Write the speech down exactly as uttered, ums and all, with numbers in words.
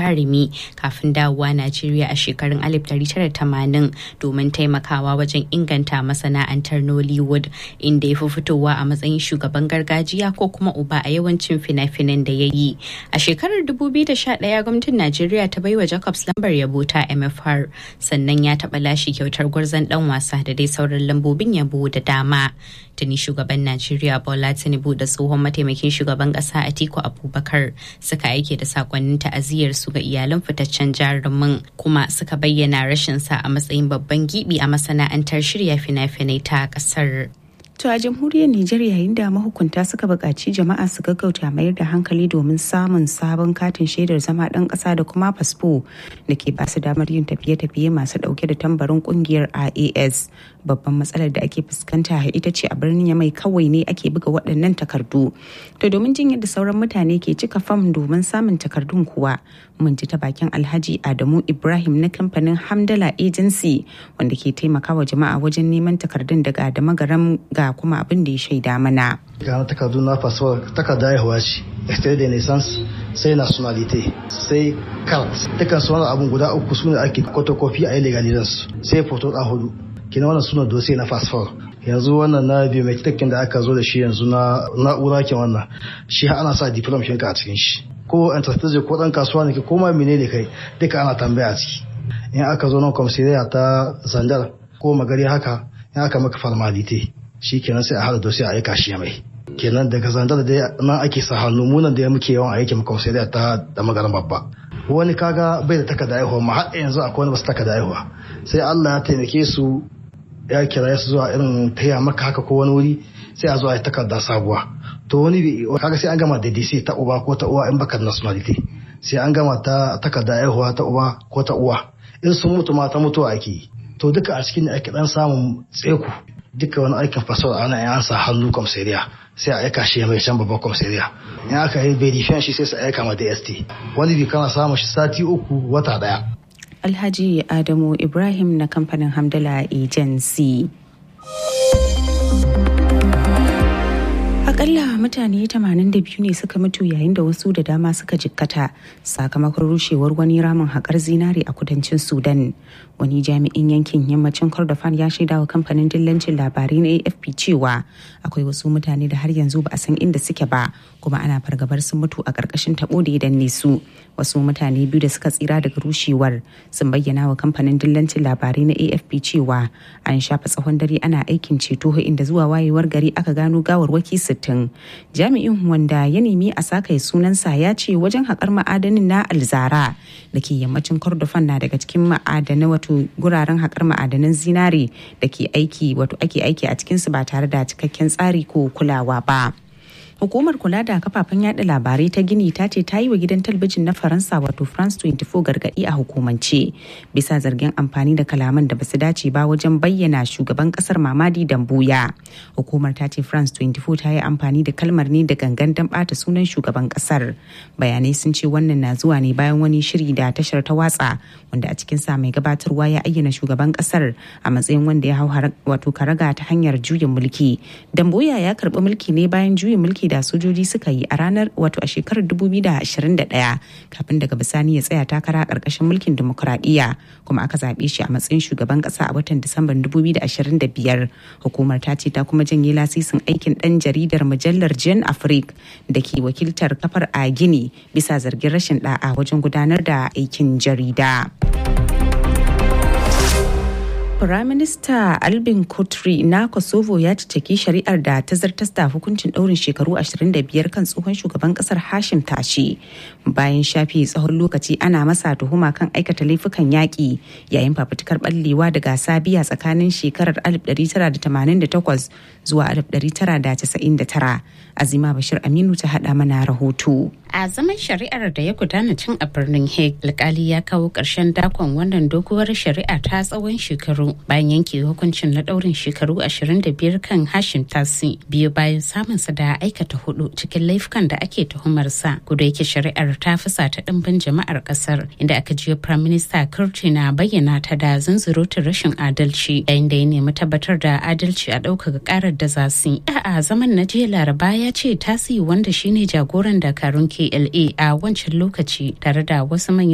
gagarumi kafin dawowa Najeriya a shekarun alif ɗari tara da tamanin domin taimakawa wajen inganta masana'antar Nollywood, inda ya fi fitowa a matsayin shugaban gargajiya ko kuma uba a yawancin fina-finan da ya yi. A shekarar dubu biyu da sha ɗaya gwamnatin Najeriya ta baiwa Jacobs lambar yabo ta M F R, sannan ya taɓa lashe kyautar gwarzon ɗan wasa da dai sauran lambobin yabo da dama. Tuni shugaban Najeriya Bola Tinubu da tsohon mataimakin shugaban ƙasa Atiku Abubakar suka aike da sakonnin ta'aziyyar su ga iyalan fitaccen jarumin, kuma suka bayyana rashin sa a matsayin babban gibi a masana'antar shirya fina-finai ta ƙasar. To a jamhuriyar Nijar, yayin da mahukunta suka buƙaci jama'a su gaggauta mayar da hankali domin samun sabon katin shaidar zama ɗan ƙasa da kuma fasfo da ke basu damar yin tafiye-tafiye masu ɗauke da tambarin ƙungiyar I A S. Babban matsalar da ake fuskanta ita ce a birnin Yamai kawai ne ake buga waɗannan takardu. To domin jin yadda sauran mutane ke cika fam domin samun takardun kuwa, mun ji ta bakin Alhaji Adamu Ibrahim na kamfanin Hamdala Agency wanda ke taimakawa jama'a wajen neman takardun daga da magaram ga kuma abin da ya shaida mana. Ga takardu na fasfo, takarda haihuwa ce, extrait de naissance, sai nationalité, sai carte. Dukkan su wani abun guda uku su ne ake photocopy a yi legalizansu, sai photo ɗan hudu. Kina wannan suna dosiye na fasfo. Yanzu wannan na biometric da aka zo da shi yanzu na na'ura ke wannan, shi ana sa diplom shinka a cikin shi. Ko enterprise ko ɗan kasuwa ne ko ma menene kai, duka ana tambaya a ciki. In aka zo nan komisariya ta Zandar ko Magari haka, in aka maka formality, shi kenan sai a hada dosiye a aika shi mai. Kenan daga Zandar da nan ake sa hannu, munan da muke yawan aiki maka komisariya ta da Magaran babba. Wani kaga bai da takarda haihuwa, ma har yanzu akwai wani basu takarda haihuwa. Sai Allah ya taimake su ya kira su zuwa irin taya maka haka ko wani wuri, sai a zo a yi takarda sabuwa. To wani bi kaga sai an gama da D C ta uba ko ta uwa in baka nationality, sai an gama ta takarda haihuwa ta uba ko ta uwa. In sun mutu ma ta mutuwa ake yi. To duka a cikin ake dan samun tseku. Duka wani aikin fasawar ana yin ansa hannu komisariya, sai a aika shi mai can babban komisariya. In aka yi verification shi sai su aika ma D S T. Wani bi kana samun shi sati uku wata daya. Alhaji Adamu Ibrahim na kamfanin Hamdala Agency. Akalla mutane tamanin da biyu ne suka mutu yayin da wasu da dama suka jikkata sakamakon rushewar wani ramin haƙar zinare a kudancin Sudan. Wani jami'in yankin yammacin Kordofan ya shaida wa kamfanin dillancin labarai na A F P cewa akwai wasu mutane da har yanzu ba a san inda suke ba, kuma ana fargabar sun mutu a ƙarƙashin taɓo da ya danne su. Wasu mutane biyu da suka tsira daga rushewar sun bayyana wa kamfanin dillancin labarai na A F P cewa an shafa tsawon dare ana aikin ceto, inda zuwa wayewar gari aka gano gawarwaki sittin. Jami'in wanda ya nemi a saka sunansa ya ce wajen haƙar ma'adanin na Alzara da ke yammacin Kordofan na daga cikin ma'adanan wato guraren haƙar ma'adanan zinare da ke aiki wato ake aiki a cikinsu ba tare da cikakken tsari ko kulawa ba. Hukumar kula da kafafen yada labarai ta Gini ta ce ta yi wa gidan talabijin na Faransa wato France twenty-four gargadi a hukumance bisa zargin amfani da kalaman da basu dace ba wajen bayyana shugaban kasar Mamadi Dambuya. Hukumar ta ce France twenty-four ta yi amfani da kalmar ne da gangan don bata sunan shugaban kasar. Bayanai sun ce wannan na zuwa ne bayan wani shiri da tashar ta watsa wanda a cikin sa mai gabatarwa ya ayyana shugaban kasar a matsayin wanda ya hau wato karaga ta hanyar juyin mulki. Dambuya ya karbi mulki ne bayan juyin mulki da sojoji suka yi a ranar wato a shekarar dubu biyu da ashirin da ɗaya kafin daga bisani ya tsaya takara a ƙarƙashin mulkin dimokuraɗiyya, kuma aka zaɓe shi a matsayin shugaban ƙasa a watan Disamban dubu biyu da ashirin da biyar. Hukumar ta ce ta kuma janye lasisin aikin ɗan jaridar mujallar Jeune Afrique da ke wakiltar kafar a Gini bisa zargin rashin ɗa'a wajen gudanar da aikin jarida. Firaminista Albin Kotri na Kosovo ya ciceki shari'ar da ta zartas da hukuncin ɗaurin shekaru ashirin da biyar kan tsohon shugaban ƙasar Hashim Tashi bayan shafe tsawon lokaci ana masa tuhuma kan aikata laifukan yaƙi yayin fafutukar ɓallewa daga Sabiya tsakanin shekarar alif ɗari tara da tamanin da takwas zuwa alif ɗari tara da casa'in da tara. Azima Bashir Aminu ta haɗa mana rahoto. A zaman shari'ar da ya gudana tun a birnin Hague, alkali ya kawo ƙarshen dakon wannan doguwar shari'a ta tsawon shekaru bayan yanke hukuncin na ɗaurin shekaru ashirin da biyar kan Hashim Tasi biyu bayan samunsa da aikata hudu cikin laifukan da ake tuhumarsa. Kuda yake shari'ar ta fusa ta ɗimbin jama'ar ƙasar, inda aka jiyo Prime Minister Kurti na bayyana ta da zunzurutun rashin adalci yayin da ya nemi tabbatar da adalci a ɗaukaka ƙarar da za su yi. A zaman na jiya Laraba ya ce Tasi wanda shine jagoran dakarun K L A a wancan lokaci tare da wasu manyan